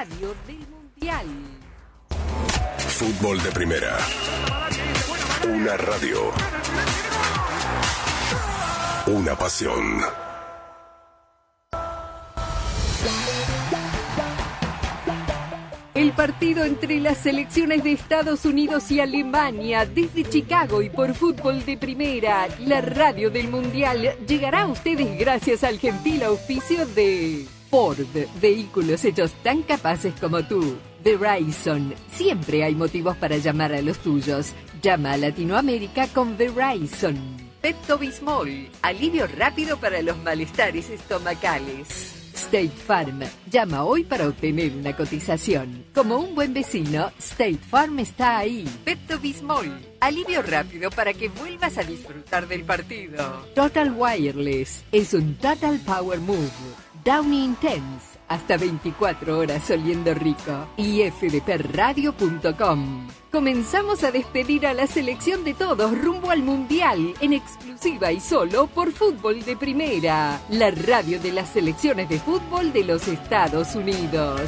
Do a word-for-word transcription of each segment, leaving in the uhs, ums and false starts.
radio del Mundial. Fútbol de Primera. Una radio. Una pasión. El partido entre las selecciones de Estados Unidos y Alemania desde Chicago y por Fútbol de Primera, la radio del Mundial, llegará a ustedes gracias al gentil auspicio de Ford, vehículos hechos tan capaces como tú. Verizon, siempre hay motivos para llamar a los tuyos. Llama a Latinoamérica con Verizon. Pepto-Bismol, alivio rápido para los malestares estomacales. State Farm. Llama hoy para obtener una cotización. Como un buen vecino, State Farm está ahí. Pepto-Bismol. Alivio rápido para que vuelvas a disfrutar del partido. Total Wireless. Es un Total Power Move. Downy Intense. Hasta veinticuatro horas oliendo rico. Y f d p radio punto com. Comenzamos a despedir a la selección de todos rumbo al Mundial, en exclusiva y solo por Fútbol de Primera, la radio de las selecciones de fútbol de los Estados Unidos.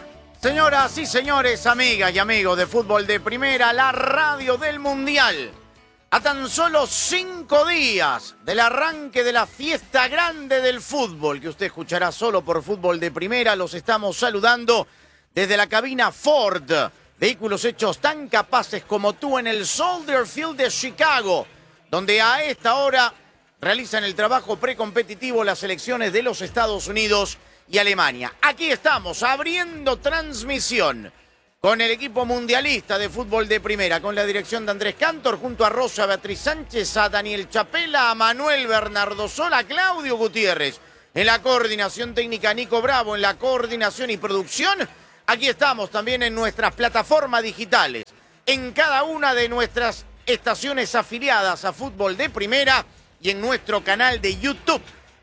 Señoras y señores, amigas y amigos de Fútbol de Primera, la radio del Mundial. A tan solo cinco días del arranque de la fiesta grande del fútbol, que usted escuchará solo por Fútbol de Primera, los estamos saludando desde la cabina Ford. Vehículos hechos tan capaces como tú en el Soldier Field de Chicago, donde a esta hora realizan el trabajo precompetitivo las selecciones de los Estados Unidos y Alemania. Aquí estamos abriendo transmisión con el equipo mundialista de Fútbol de Primera, con la dirección de Andrés Cantor, junto a Rosa Beatriz Sánchez, a Daniel Chapela, a Manuel Bernardo Sola, a Claudio Gutiérrez. En la coordinación técnica Nico Bravo, en la coordinación y producción. Aquí estamos también en nuestras plataformas digitales, en cada una de nuestras estaciones afiliadas a Fútbol de Primera y en nuestro canal de YouTube,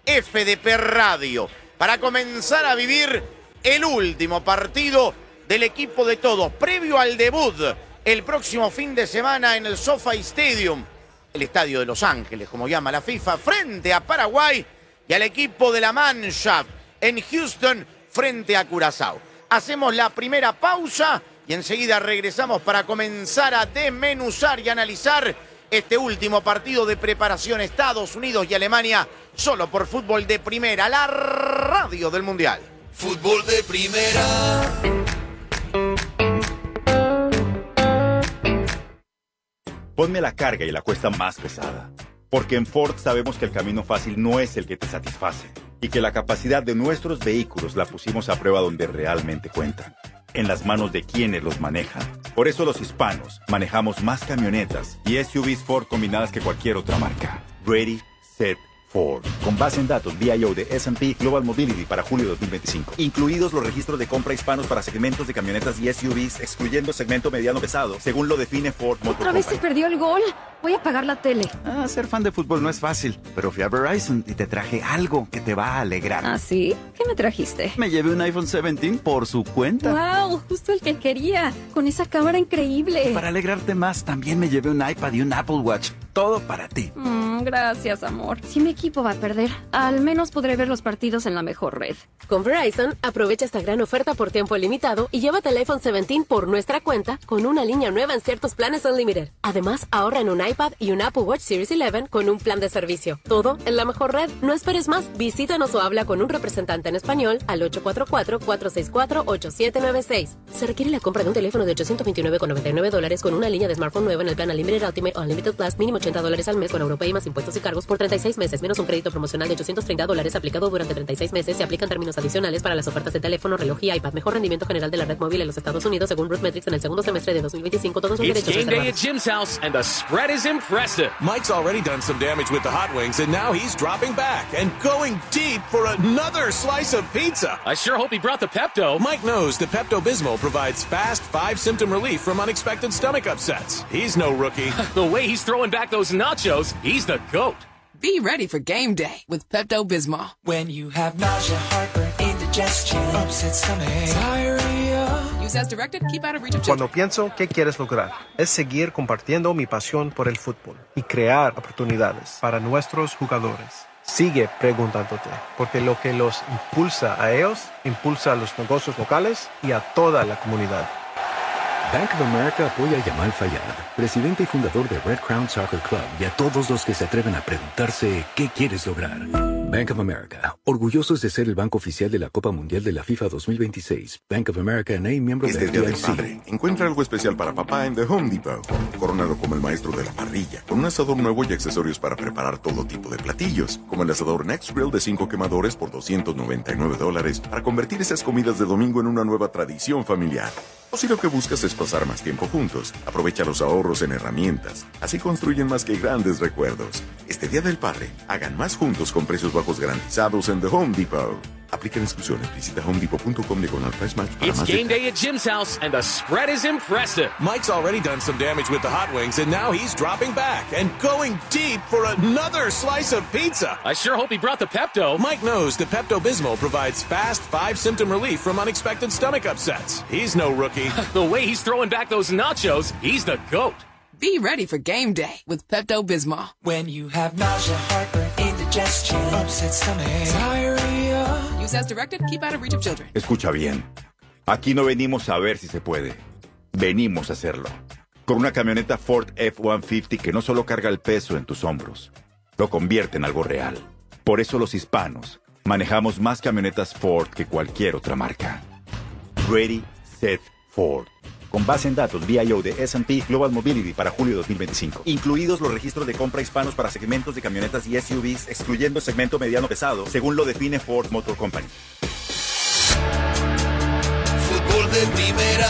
F D P Radio, para comenzar a vivir el último partido del equipo de todos, previo al debut el próximo fin de semana en el SoFi Stadium, el estadio de Los Ángeles, como llama la FIFA, frente a Paraguay, y al equipo de la Mannschaft en Houston, frente a Curazao. Hacemos la primera pausa y enseguida regresamos para comenzar a desmenuzar y analizar este último partido de preparación Estados Unidos y Alemania, solo por Fútbol de Primera, la radio del Mundial. Fútbol de Primera. Ponme la carga y la cuesta más pesada. Porque en Ford sabemos que el camino fácil no es el que te satisface y que la capacidad de nuestros vehículos la pusimos a prueba donde realmente cuentan, en las manos de quienes los manejan. Por eso los hispanos manejamos más camionetas y S U Vs Ford combinadas que cualquier otra marca. Ready, set, Ford. Con base en datos V I O de S and P Global Mobility para julio dos mil veinticinco. Incluidos los registros de compra hispanos para segmentos de camionetas y S U Vs, excluyendo segmento mediano pesado, según lo define Ford Motor ¿Otra vez se perdió el gol? Voy a apagar la tele. Ah, ser fan de fútbol no es fácil, pero fui a Verizon y te traje algo que te va a alegrar. ¿Ah, sí? ¿Qué me trajiste? Me llevé un iPhone diecisiete por su cuenta. ¡Wow! Justo el que quería. Con esa cámara increíble. Para alegrarte más, también me llevé un iPad y un Apple Watch. Todo para ti. Mm, gracias, amor. Si mi equipo va a perder, al menos podré ver los partidos en la mejor red. Con Verizon, aprovecha esta gran oferta por tiempo limitado y llévate el iPhone diecisiete por nuestra cuenta con una línea nueva en ciertos planes Unlimited. Además, ahorra en un iPad y un Apple Watch Series once con un plan de servicio. Todo en la mejor red. No esperes más. Visítanos o habla con un representante en español al ocho cuatro cuatro, cuatro seis cuatro, ocho siete nueve seis. Se requiere la compra de un teléfono de ochocientos veintinueve con noventa y nueve dólares con una línea de smartphone nueva en el plan Unlimited Ultimate o Unlimited Plus, mínimo ochenta dólares al mes con Europay más impuestos y cargos por treinta y seis meses, menos un crédito promocional de ochocientos treinta dólares aplicado durante treinta y seis meses. Se aplican términos adicionales para las ofertas de teléfono, reloj y iPad. Mejor rendimiento general de la red móvil en los Estados Unidos según RootMetrics en el segundo semestre de dos mil veinticinco. Todos los It's derechos game day reservados. at Jim's house, and the spread is impressive. Mike's already done some damage with the hot wings, and now he's dropping back and going deep for another slice of pizza. I sure hope he brought the Pepto. Mike knows that Pepto-Bismol provides fast five-symptom relief from unexpected stomach upsets. He's no rookie. The way he's throwing back those nachos, he's the GOAT. Be ready for game day with Pepto-Bismol. When you have nausea, heartburn, indigestion, upset stomach, diarrhea. Use as directed, keep out of reach of Cuando children. pienso qué quieres lograr, es seguir compartiendo mi pasión por el fútbol y crear oportunidades para nuestros jugadores. sigue preguntándote, porque lo que los impulsa a ellos, impulsa a los negocios locales y a toda la comunidad. Bank of America apoya a Yamal Fayad, presidente y fundador de Red Crown Soccer Club, y a todos los que se atreven a preguntarse ¿qué quieres lograr? Bank of America, orgullosos de ser el banco oficial de la Copa Mundial de la FIFA dos mil veintiséis. Bank of America N A, miembro Este de Día F D del I C. Padre, encuentra algo especial para papá en The Home Depot. Corónalo como el maestro de la parrilla, con un asador nuevo y accesorios para preparar todo tipo de platillos, como el asador Next Grill de cinco quemadores por doscientos noventa y nueve dólares, para convertir esas comidas de domingo en una nueva tradición familiar. O si lo que buscas es pasar más tiempo juntos, aprovecha los ahorros en herramientas. Así construyen más que grandes recuerdos. Este Día del Padre, hagan más juntos con precios bajos garantizados en The Home Depot. Aplican exclusiones. Visita home depot punto com diagonal price match para It's más game detalles. day at Jim's house, and the spread is impressive. Mike's already done some damage with the hot wings, and now he's dropping back and going deep for another slice of pizza. I sure hope he brought the Pepto. Mike knows that Pepto-Bismol provides fast five-symptom relief from unexpected stomach upsets. He's no rookie. The way he's throwing back those nachos, he's the GOAT. Be ready for game day with Pepto-Bismol. When you have nausea, heartburn, indigestion, upset stomach, diarrhea. Use as directed. Keep out of reach of children. Escucha bien. Aquí no venimos a ver si se puede. Venimos a hacerlo. Con una camioneta Ford F ciento cincuenta que no solo carga el peso en tus hombros, lo convierte en algo real. Por eso los hispanos manejamos más camionetas Ford que cualquier otra marca. Ready, Set, Ford. Con base en datos V I O de S and P Global Mobility para julio dos mil veinticinco. Incluidos los registros de compra hispanos para segmentos de camionetas y S U Vs, excluyendo el segmento mediano pesado, según lo define Ford Motor Company. Fútbol de primera.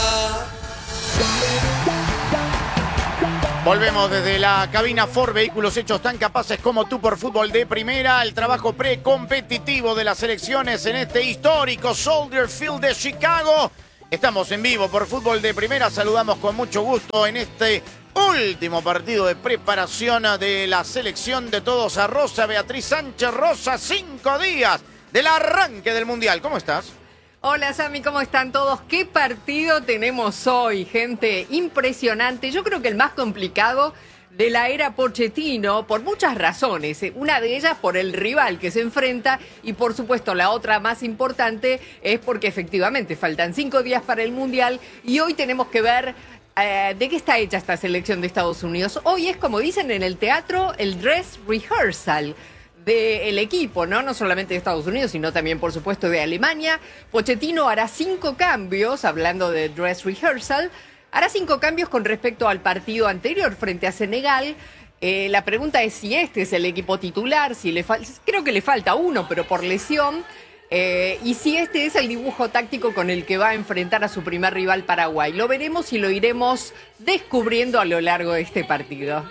Volvemos desde la cabina Ford, vehículos hechos tan capaces como tú por Fútbol de Primera. El trabajo precompetitivo de las selecciones en este histórico Soldier Field de Chicago. Estamos en vivo por Fútbol de Primera. Saludamos con mucho gusto en este último partido de preparación de la selección de todos a Rosa. Beatriz Sánchez Rosa, cinco días del arranque del Mundial. ¿Cómo estás? Hola Sammy, ¿cómo están todos? ¿Qué partido tenemos hoy, gente? Impresionante. Yo creo que el más complicado de la era Pochettino, por muchas razones. Una de ellas por el rival que se enfrenta y por supuesto la otra más importante es porque efectivamente faltan cinco días para el Mundial y hoy tenemos que ver eh, de qué está hecha esta selección de Estados Unidos. Hoy es, como dicen en el teatro, el dress rehearsal del equipo, ¿no? No solamente de Estados Unidos, sino también, por supuesto, de Alemania. Pochettino hará cinco cambios, hablando de dress rehearsal, hará cinco cambios con respecto al partido anterior frente a Senegal. Eh, la pregunta es si este es el equipo titular, si le falta, creo que le falta uno, pero por lesión, eh, y si este es el dibujo táctico con el que va a enfrentar a su primer rival Paraguay. Lo veremos y lo iremos descubriendo a lo largo de este partido.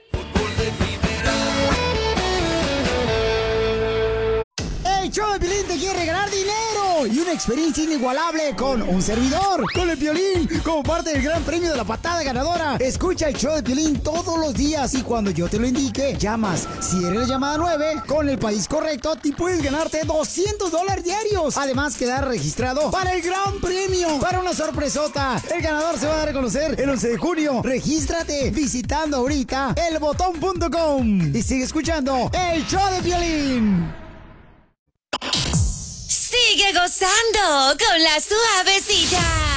El show de Piolín te quiere regalar dinero y una experiencia inigualable con un servidor, con el Piolín, como parte del gran premio de la patada ganadora. Escucha el show de Piolín todos los días y cuando yo te lo indique, llamas. Si eres la llamada nueve, con el país correcto, te puedes ganarte doscientos dólares diarios. Además, quedar registrado para el gran premio, para una sorpresota. El ganador se va a dar a conocer el once de junio. Regístrate visitando ahorita el botón punto com y sigue escuchando el show de Piolín. Sigue gozando con la suavecita.